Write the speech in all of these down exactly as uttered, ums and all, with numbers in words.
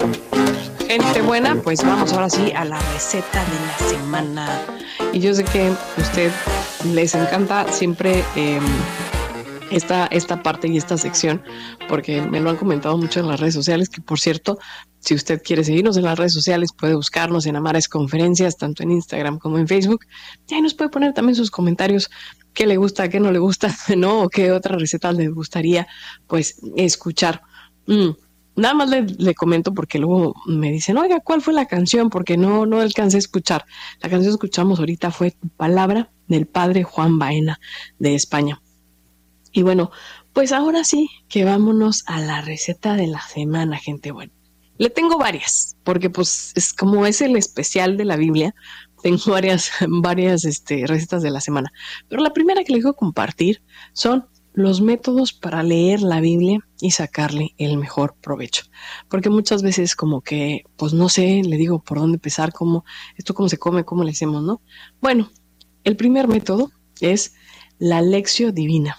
Gente buena, pues vamos ahora sí a la receta de la semana. Y yo sé que a usted les encanta siempre eh, esta, esta parte y esta sección, porque me lo han comentado mucho en las redes sociales, que por cierto, si usted quiere seguirnos en las redes sociales, puede buscarnos en Amares Conferencias, tanto en Instagram como en Facebook. Y ahí nos puede poner también sus comentarios, qué le gusta, qué no le gusta, ¿no? O qué otra receta le gustaría, pues, escuchar. Mm. Nada más le, le comento porque luego me dicen, oiga, ¿cuál fue la canción? Porque no, no alcancé a escuchar. La canción que escuchamos ahorita fue Tu Palabra, del padre Juan Baena, de España. Y bueno, pues ahora sí que vámonos a la receta de la semana, gente buena. Le tengo varias, porque pues es como es el especial de la Biblia, tengo varias, varias este, recetas de la semana. Pero la primera que les quiero compartir son los métodos para leer la Biblia y sacarle el mejor provecho. Porque muchas veces como que, pues no sé, le digo por dónde empezar, cómo, esto cómo se come, cómo le hacemos, ¿no? Bueno, el primer método es la Lectio Divina.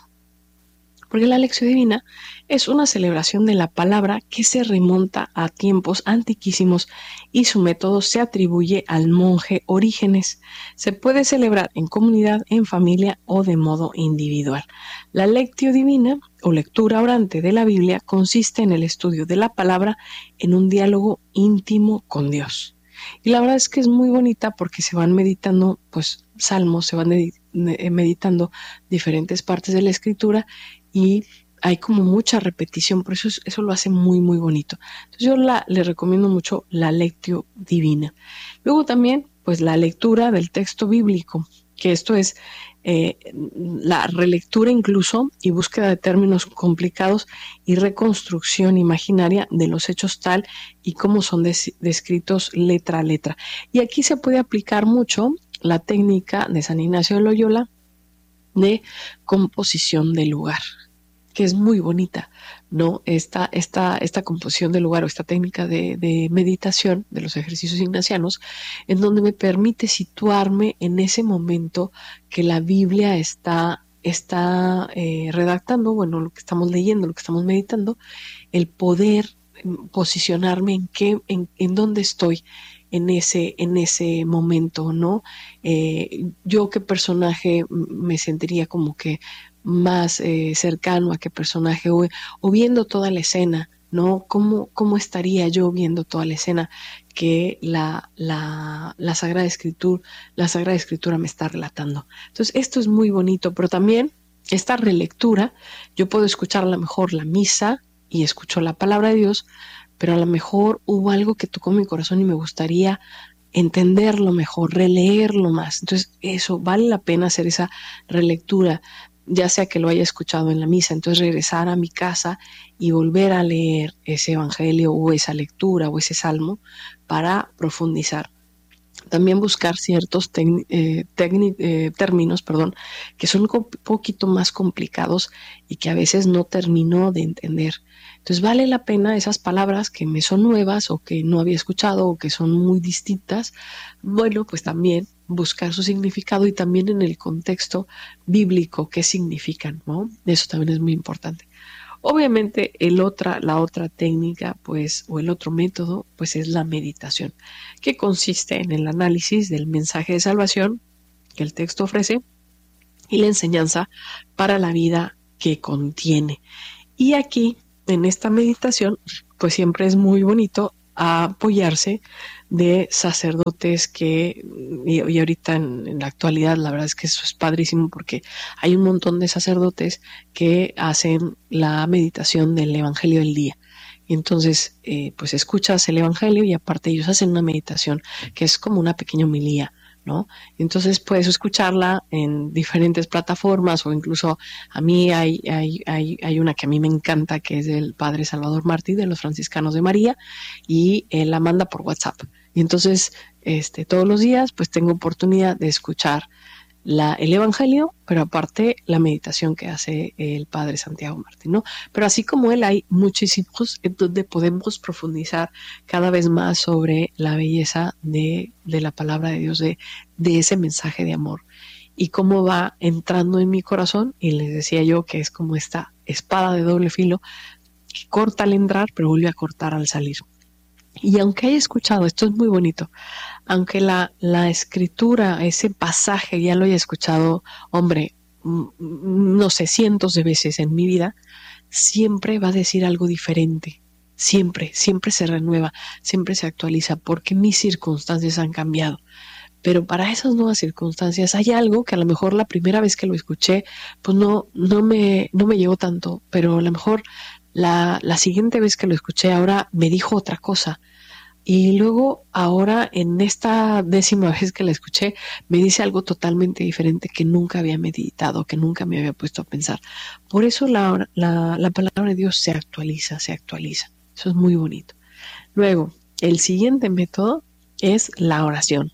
Porque la Lectio Divina es una celebración de la palabra que se remonta a tiempos antiquísimos y su método se atribuye al monje Orígenes. Se puede celebrar en comunidad, en familia o de modo individual. La Lectio Divina o lectura orante de la Biblia consiste en el estudio de la palabra en un diálogo íntimo con Dios. Y la verdad es que es muy bonita porque se van meditando, pues, salmos, se van meditando diferentes partes de la escritura y hay como mucha repetición, por eso eso lo hace muy, muy bonito. Entonces yo la, le recomiendo mucho la Lectio Divina. Luego también, pues la lectura del texto bíblico, que esto es eh, la relectura incluso y búsqueda de términos complicados y reconstrucción imaginaria de los hechos tal y como son des, descritos letra a letra. Y aquí se puede aplicar mucho la técnica de San Ignacio de Loyola de composición del lugar, que es muy bonita, ¿no? Esta, esta, esta composición del lugar o esta técnica de, de meditación de los ejercicios ignacianos, en donde me permite situarme en ese momento que la Biblia está, está eh, redactando, bueno, lo que estamos leyendo, lo que estamos meditando, el poder posicionarme en qué, en, en dónde estoy en ese, en ese momento, ¿no? Eh, yo qué personaje me sentiría como que más eh, cercano a qué personaje o, o viendo toda la escena, ¿no? ¿Cómo, cómo estaría yo viendo toda la escena que la, la, la Sagrada Escritura, la Sagrada Escritura me está relatando? Entonces, esto es muy bonito, pero también esta relectura, yo puedo escuchar a lo mejor la misa y escucho la palabra de Dios, pero a lo mejor hubo algo que tocó mi corazón y me gustaría entenderlo mejor, releerlo más. Entonces, eso, vale la pena hacer esa relectura, ya sea que lo haya escuchado en la misa, entonces regresar a mi casa y volver a leer ese evangelio o esa lectura o ese salmo para profundizar. También buscar ciertos eh, eh, términos perdón, que son un poquito más complicados y que a veces no termino de entender. Entonces vale la pena esas palabras que me son nuevas o que no había escuchado o que son muy distintas, bueno, pues también buscar su significado y también en el contexto bíblico qué significan, ¿no? Eso también es muy importante. Obviamente el otra, la otra técnica, pues, o el otro método, pues es la meditación, que consiste en el análisis del mensaje de salvación que el texto ofrece y la enseñanza para la vida que contiene. Y aquí, en esta meditación, pues siempre es muy bonito apoyarse de sacerdotes que, y, y ahorita en, en la actualidad la verdad es que eso es padrísimo porque hay un montón de sacerdotes que hacen la meditación del Evangelio del día. Y entonces, eh, pues escuchas el Evangelio y aparte ellos hacen una meditación que es como una pequeña homilía, ¿no? Entonces puedes escucharla en diferentes plataformas o incluso a mí hay, hay, hay, hay una que a mí me encanta que es del Padre Salvador Martí de los Franciscanos de María y él la manda por WhatsApp. Y entonces este, todos los días pues tengo oportunidad de escuchar la, el Evangelio, pero aparte la meditación que hace el Padre Santiago Martín, ¿no? Pero así como él hay muchísimos en donde podemos profundizar cada vez más sobre la belleza de, de la palabra de Dios, de, de ese mensaje de amor y cómo va entrando en mi corazón. Y les decía yo que es como esta espada de doble filo que corta al entrar, pero vuelve a cortar al salir. Y aunque haya escuchado, esto es muy bonito, aunque la, la escritura, ese pasaje ya lo haya escuchado, hombre, no sé, cientos de veces en mi vida, siempre va a decir algo diferente. Siempre, siempre se renueva, siempre se actualiza, porque mis circunstancias han cambiado. Pero para esas nuevas circunstancias hay algo que a lo mejor la primera vez que lo escuché, pues no, no me, no me llegó tanto, pero a lo mejor la, la siguiente vez que lo escuché ahora me dijo otra cosa. Y luego ahora en esta décima vez que la escuché me dice algo totalmente diferente que nunca había meditado, que nunca me había puesto a pensar. Por eso la, la, la palabra de Dios se actualiza, se actualiza. Eso es muy bonito. Luego, el siguiente método es la oración.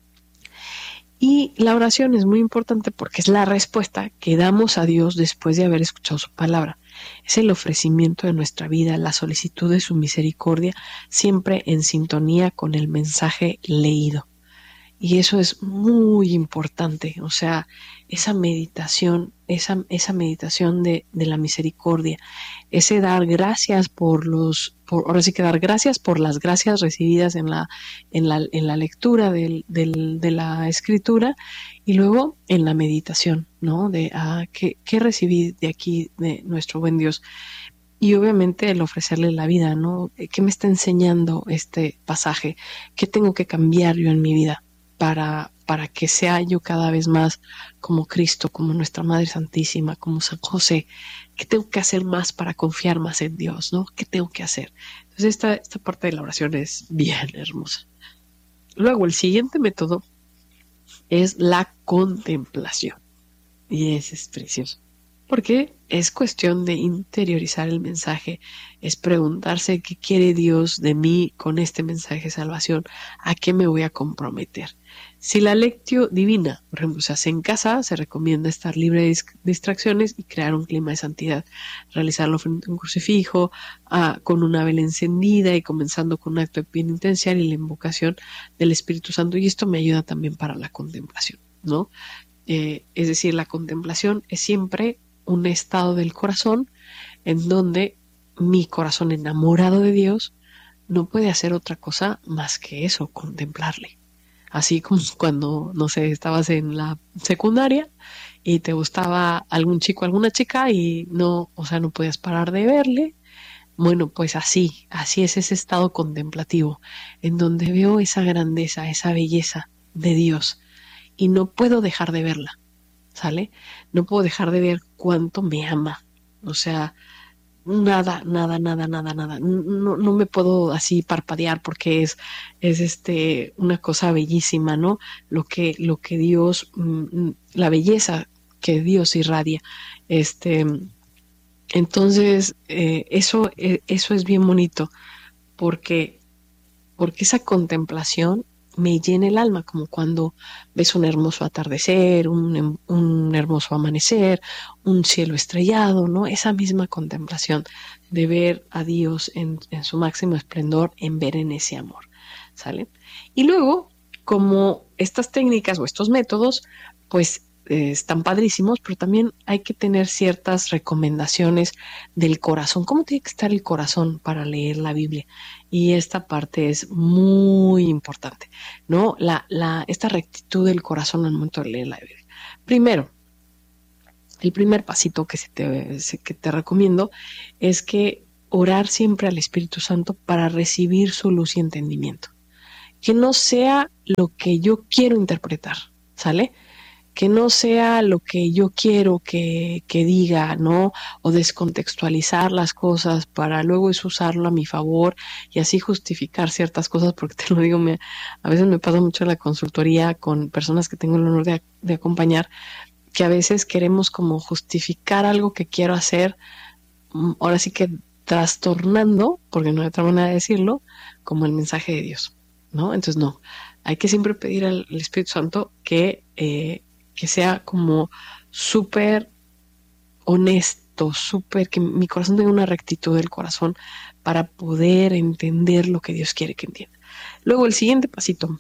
Y la oración es muy importante porque es la respuesta que damos a Dios después de haber escuchado su palabra. Es el ofrecimiento de nuestra vida, la solicitud de su misericordia, siempre en sintonía con el mensaje leído. Y eso es muy importante, o sea, esa meditación, esa, esa meditación de, de la misericordia, ese dar gracias por los, por, ahora sí que dar gracias por las gracias recibidas en la, en la, en la lectura del, del, de la escritura y luego en la meditación, ¿no? De ah, ¿qué, qué recibí de aquí de nuestro buen Dios? Y obviamente el ofrecerle la vida, ¿no? ¿Qué me está enseñando este pasaje? ¿Qué tengo que cambiar yo en mi vida para, para que sea yo cada vez más como Cristo, como nuestra Madre Santísima, como San José? ¿Qué tengo que hacer más para confiar más en Dios, ¿no? ¿Qué tengo que hacer? Entonces esta, esta parte de la oración es bien hermosa. Luego el siguiente método es la contemplación. Y ese es precioso. Porque es cuestión de interiorizar el mensaje, es preguntarse qué quiere Dios de mí con este mensaje de salvación, a qué me voy a comprometer. Si la lectio divina, por ejemplo, se hace en casa, se recomienda estar libre de distracciones y crear un clima de santidad, realizarlo frente a un crucifijo, uh, con una vela encendida y comenzando con un acto de penitencia y la invocación del Espíritu Santo. Y esto me ayuda también para la contemplación, ¿no? Eh, es decir, la contemplación es siempre un estado del corazón en donde mi corazón enamorado de Dios no puede hacer otra cosa más que eso, contemplarle. Así como cuando, no sé, estabas en la secundaria y te gustaba algún chico, alguna chica y no, o sea, no podías parar de verle. Bueno, pues así, así es ese estado contemplativo, en donde veo esa grandeza, esa belleza de Dios y no puedo dejar de verla. ¿Sale? No puedo dejar de ver cuánto me ama. O sea, nada, nada, nada, nada, nada. No, no me puedo así parpadear porque es, es este, una cosa bellísima, ¿no? Lo que, lo que Dios, la belleza que Dios irradia. Este, entonces, eh, eso, eh, eso es bien bonito porque, porque esa contemplación me llena el alma, como cuando ves un hermoso atardecer, un, un hermoso amanecer, un cielo estrellado, ¿no? Esa misma contemplación de ver a Dios en, en su máximo esplendor, en ver en ese amor, ¿sale? Y luego, como estas técnicas o estos métodos, pues eh, están padrísimos, pero también hay que tener ciertas recomendaciones del corazón. ¿Cómo tiene que estar el corazón para leer la Biblia? Y esta parte es muy importante, ¿no? La, la, esta rectitud del corazón al momento de leer la Biblia. Primero, el primer pasito que, se te, que te recomiendo es que orar siempre al Espíritu Santo para recibir su luz y entendimiento. Que no sea lo que yo quiero interpretar, ¿sale? Que no sea lo que yo quiero que, que diga, ¿no? O descontextualizar las cosas para luego eso usarlo a mi favor y así justificar ciertas cosas, porque te lo digo, me, a veces me pasa mucho en la consultoría con personas que tengo el honor de, de acompañar, que a veces queremos como justificar algo que quiero hacer, ahora sí que trastornando, porque no hay otra manera de decirlo, como el mensaje de Dios, ¿no? Entonces no, hay que siempre pedir al, al Espíritu Santo que... Eh, que sea como súper honesto, súper, que mi corazón tenga una rectitud del corazón para poder entender lo que Dios quiere que entienda. Luego el siguiente pasito,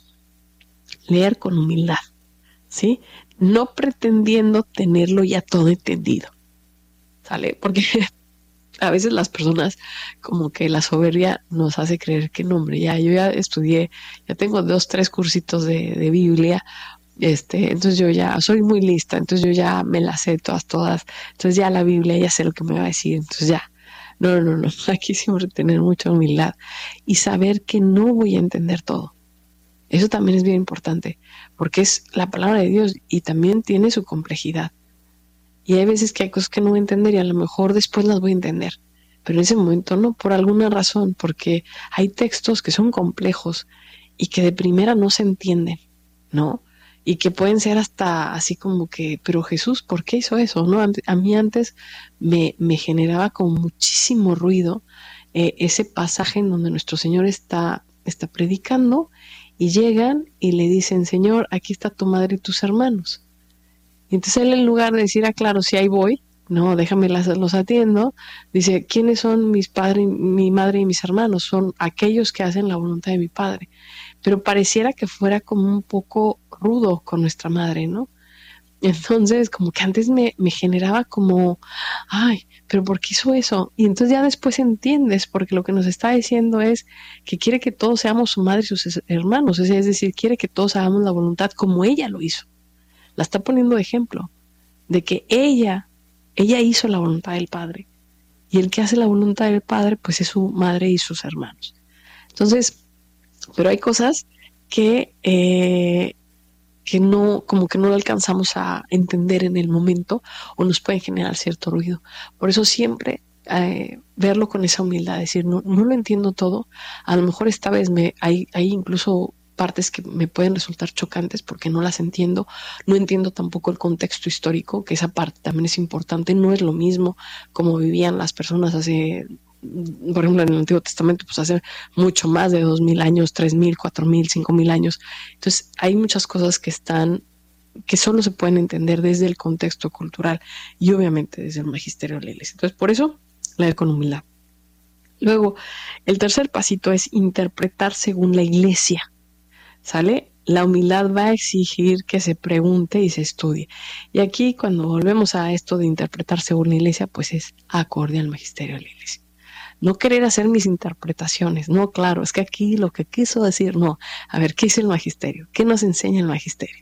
leer con humildad, ¿sí? No pretendiendo tenerlo ya todo entendido, ¿sale? Porque A veces las personas como que la soberbia nos hace creer que no, hombre, ya yo ya estudié, ya tengo dos, tres cursitos de, de Biblia, este, entonces yo ya soy muy lista, entonces yo ya me las sé todas, todas, entonces ya la Biblia ya sé lo que me va a decir, entonces ya. No, no, no, aquí siempre tener mucha humildad y saber que no voy a entender todo. Eso también es bien importante, porque es la palabra de Dios y también tiene su complejidad. Y hay veces que hay cosas que no voy a entender y a lo mejor después las voy a entender. Pero en ese momento no, por alguna razón, porque hay textos que son complejos y que de primera no se entienden, ¿no? Y que pueden ser hasta así como que, pero Jesús, ¿por qué hizo eso? ¿No? A mí antes me, me generaba como muchísimo ruido eh, ese pasaje en donde nuestro Señor está, está predicando y llegan y le dicen, Señor, aquí está tu madre y tus hermanos. Y entonces él, en lugar de decir, ah, claro, si ahí voy, no, déjame las, los atiendo, dice, ¿quiénes son mis padres, mi madre y mis hermanos? Son aquellos que hacen la voluntad de mi padre. Pero pareciera que fuera como un poco rudo con nuestra madre, ¿no? Entonces, como que antes me, me generaba como, ay, pero ¿por qué hizo eso? Y entonces ya después entiendes, porque lo que nos está diciendo es que quiere que todos seamos su madre y sus hermanos, es decir, quiere que todos hagamos la voluntad como ella lo hizo. La está poniendo de ejemplo, de que ella, ella hizo la voluntad del Padre. Y el que hace la voluntad del Padre, pues es su madre y sus hermanos. Entonces, pero hay cosas que, eh, que no, como que no lo alcanzamos a entender en el momento o nos pueden generar cierto ruido. Por eso siempre eh, verlo con esa humildad, decir, no, no lo entiendo todo. A lo mejor esta vez me hay, hay incluso partes que me pueden resultar chocantes porque no las entiendo, no entiendo tampoco el contexto histórico, que esa parte también es importante, no es lo mismo como vivían las personas hace, por ejemplo, en el Antiguo Testamento, pues hace mucho más de dos mil años, tres mil, cuatro mil, cinco mil años. Entonces, hay muchas cosas que están, que solo se pueden entender desde el contexto cultural y obviamente desde el magisterio de la Iglesia. Entonces, por eso, leer con humildad. Luego, el tercer pasito es interpretar según la Iglesia. ¿Sale? La humildad va a exigir que se pregunte y se estudie. Y aquí, cuando volvemos a esto de interpretar según la Iglesia, pues es acorde al magisterio de la Iglesia. No querer hacer mis interpretaciones, no, claro, es que aquí lo que quiso decir, no. A ver, ¿qué dice el magisterio? ¿Qué nos enseña el magisterio?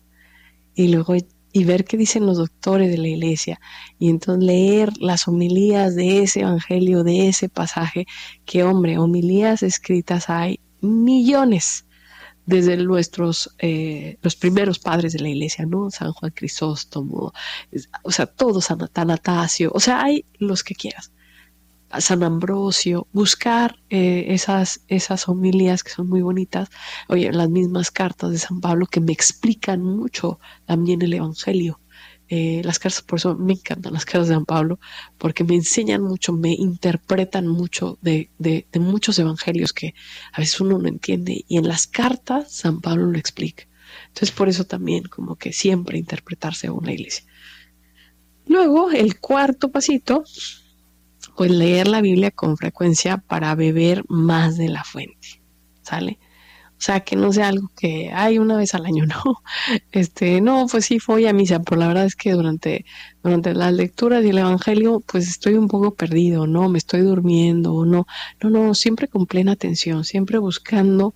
Y luego, y ver qué dicen los doctores de la Iglesia. Y entonces leer las homilías de ese evangelio, de ese pasaje, que, hombre, homilías escritas hay millones desde nuestros, eh, los primeros padres de la Iglesia, ¿no? San Juan Crisóstomo, o sea, todos, San Atanasio, o sea, hay los que quieras. San Ambrosio, buscar eh, esas, esas homilías que son muy bonitas, oye, las mismas cartas de San Pablo que me explican mucho también el Evangelio. Eh, las cartas, por eso me encantan las cartas de San Pablo, porque me enseñan mucho, me interpretan mucho de, de, de muchos evangelios que a veces uno no entiende, y en las cartas San Pablo lo explica. Entonces, por eso también como que siempre interpretar según la Iglesia. Luego, el cuarto pasito, pues leer la Biblia con frecuencia para beber más de la fuente, ¿sale? O sea, que no sea algo que hay una vez al año, no. Este, no, pues sí voy a misa, pero la verdad es que durante, durante las lecturas y el Evangelio, pues estoy un poco perdido, ¿no? Me estoy durmiendo, no. No, no, siempre con plena atención, siempre buscando,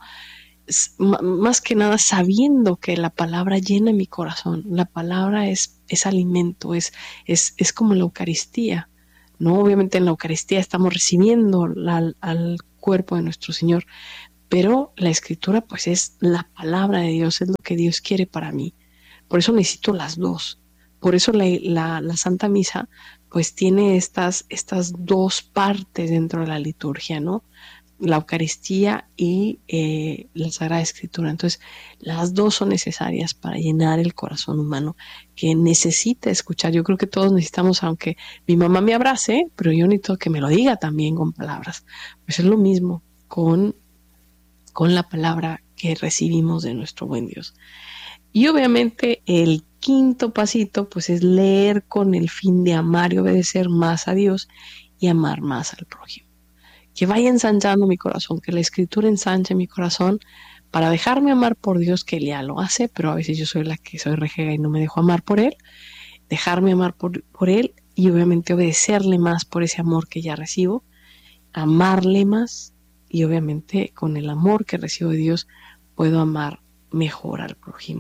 más que nada sabiendo que la palabra llena mi corazón. La palabra es, es alimento, es, es, es como la Eucaristía, ¿no? Obviamente en la Eucaristía estamos recibiendo la, al cuerpo de nuestro Señor, pero la Escritura pues es la palabra de Dios, es lo que Dios quiere para mí. Por eso necesito las dos. Por eso la, la, la Santa Misa pues tiene estas, estas dos partes dentro de la liturgia, ¿no? La Eucaristía y eh, la Sagrada Escritura. Entonces, las dos son necesarias para llenar el corazón humano que necesita escuchar. Yo creo que todos necesitamos, aunque mi mamá me abrace, pero yo necesito que me lo diga también con palabras. Pues es lo mismo con con la palabra que recibimos de nuestro buen Dios. Y obviamente el quinto pasito pues es leer con el fin de amar y obedecer más a Dios y amar más al prójimo. Que vaya ensanchando mi corazón, que la Escritura ensanche mi corazón para dejarme amar por Dios, que Él ya lo hace, pero a veces yo soy la que soy rejega y no me dejo amar por Él. Dejarme amar por, por Él y obviamente obedecerle más por ese amor que ya recibo, amarle más y obviamente con el amor que recibo de Dios puedo amar mejor al prójimo.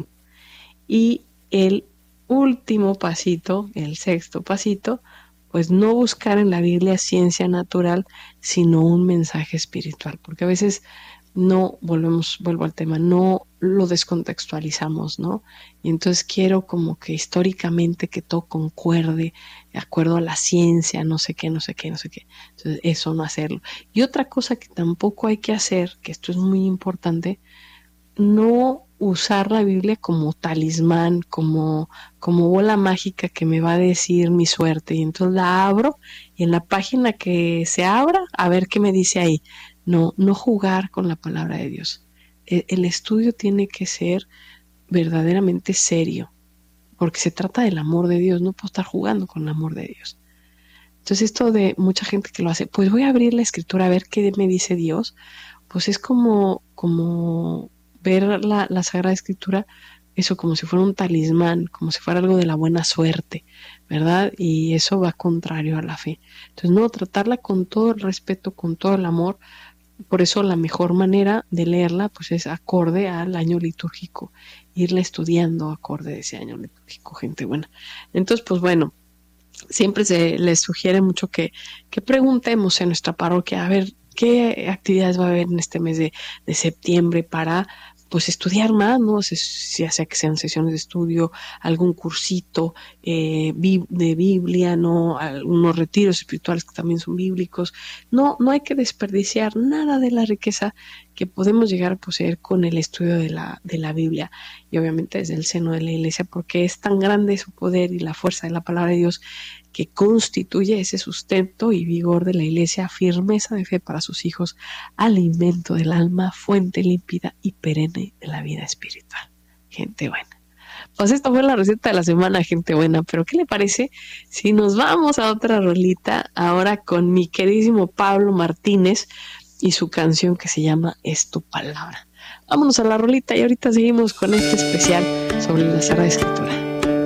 Y el último pasito, el sexto pasito, pues no buscar en la Biblia ciencia natural, sino un mensaje espiritual, porque a veces no, volvemos, vuelvo al tema, no lo descontextualizamos, ¿no? Y entonces quiero como que históricamente que todo concuerde, de acuerdo a la ciencia, no sé qué, no sé qué, no sé qué. Entonces eso no hacerlo. Y otra cosa que tampoco hay que hacer, que esto es muy importante, no usar la Biblia como talismán, como, como bola mágica que me va a decir mi suerte. Y entonces la abro y en la página que se abra, a ver qué me dice ahí. No, no jugar con la palabra de Dios. El, el estudio tiene que ser verdaderamente serio, porque se trata del amor de Dios, no puedo estar jugando con el amor de Dios. Entonces esto de mucha gente que lo hace, pues voy a abrir la escritura a ver qué me dice Dios, pues es como, como ver la, la Sagrada Escritura, eso como si fuera un talismán, como si fuera algo de la buena suerte, ¿verdad? Y eso va contrario a la fe. Entonces, no, tratarla con todo el respeto, con todo el amor. Por eso la mejor manera de leerla pues es acorde al año litúrgico, irla estudiando acorde a ese año litúrgico, gente buena. Entonces, pues bueno, siempre se les sugiere mucho que, que preguntemos en nuestra parroquia, a ver, qué actividades va a haber en este mes de, de septiembre para pues estudiar más, ¿no? Ya sea que sean sesiones de estudio, algún cursito eh, de Biblia, ¿no? Algunos retiros espirituales que también son bíblicos. No, no hay que desperdiciar nada de la riqueza que podemos llegar a poseer con el estudio de la, de la Biblia y obviamente desde el seno de la Iglesia, porque es tan grande su poder y la fuerza de la palabra de Dios que constituye ese sustento y vigor de la Iglesia, firmeza de fe para sus hijos, alimento del alma, fuente límpida y perenne de la vida espiritual. Gente buena. Pues esta fue la receta de la semana, gente buena, pero ¿qué le parece si nos vamos a otra rolita ahora con mi queridísimo Pablo Martínez y su canción que se llama Es tu palabra? Vámonos a la rolita y ahorita seguimos con este especial sobre la Sagrada Escritura.